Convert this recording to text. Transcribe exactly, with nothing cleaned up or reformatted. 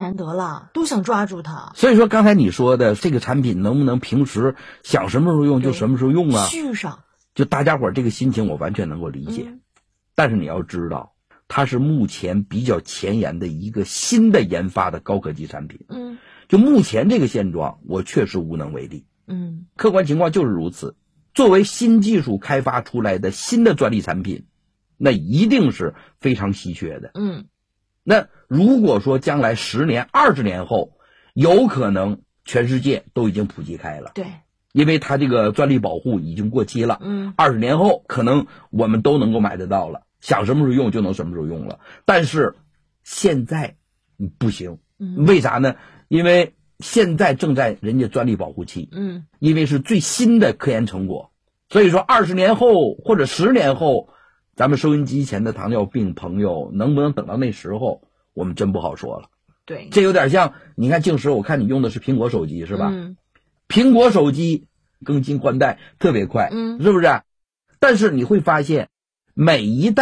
难得了，都想抓住它。 所以说刚才你说的这个产品能不能平时想什么时候用就什么时候用啊？ 续上， 就大家伙儿这个心情我完全能够理解、嗯、但是你要知道它是目前比较前沿的一个新的研发的高科技产品。 嗯， 就目前这个现状我确实无能为力。 嗯， 客观情况就是如此。作为新技术开发出来的新的专利产品，那一定是非常稀缺的。 嗯， 那如果说将来十年、二十年后，有可能全世界都已经普及开了。 对， 因为它这个专利保护已经过期了。 嗯， 二十年后可能我们都能够买得到了，想什么时候用就能什么时候用了。但是现在不行， 嗯， 为啥呢？因为现在正在人家专利保护期， 嗯， 因为是最新的科研成果，所以说二十年后或者十年后，咱们收音机前的糖尿病朋友能不能等到那时候，我们真不好说了。 对， 这有点像，你看静时，我看你用的是苹果手机是吧？ 嗯， 苹果手机更新换代特别快， 嗯， 是不是？但是你会发现，每一代